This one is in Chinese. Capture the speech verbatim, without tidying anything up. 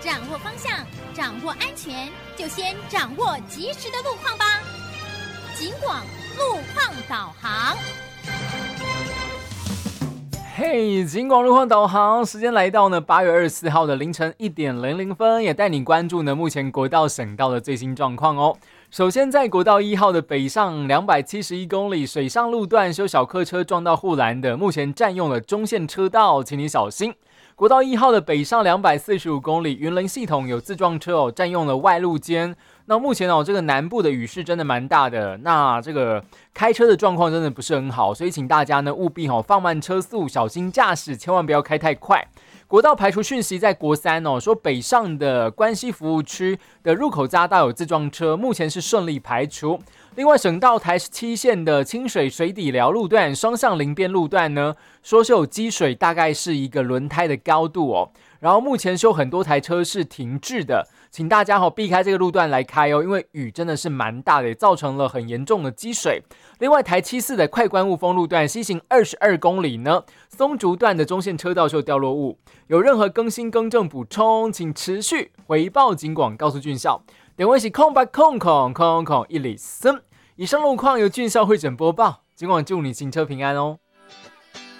掌握方向，掌握安全，就先掌握及时的路况吧。警广路况导航。 嘿，警广路况导航时间来到呢八月二十四号的凌晨一点零零分，也带你关注呢目前国道省道的最新状况哦。首先在国道一号的北上两百七十一公里水上路段，修小客车撞到护栏的，目前占用了中线车道，请你小心。国道一号的北上两百四十五公里，云林系统有自撞车哦，占用了外路间。那目前哦，这个南部的雨势真的蛮大的，那这个开车的状况真的不是很好，所以请大家呢务必哦放慢车速，小心驾驶，千万不要开太快。国道排除讯息在国三哦，说北上的关西服务区的入口匝道有自撞车，目前是顺利排除。另外，省道台十七线的清水水底寮路段、双向林边路段呢，说是有积水，大概是一个轮胎的高度哦。然后目前是有很多台车是停滞的，请大家、哦、避开这个路段来开哦，因为雨真的是蛮大的，也造成了很严重的积水。另外，台七四的快关雾峰路段西行二十二公里呢，松竹段的中线车道是有掉落物，有任何更新更正补充，请持续回报警广，告诉军校。电话是空八空空空空一里森。以上路况由军校会诊播报，警广祝你行车平安哦。